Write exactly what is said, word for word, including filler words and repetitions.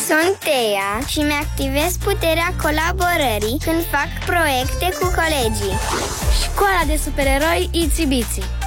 Sunt Teia și mi-activez puterea colaborării când fac proiecte cu colegii. Școala de supereroi Itsy Bitsy.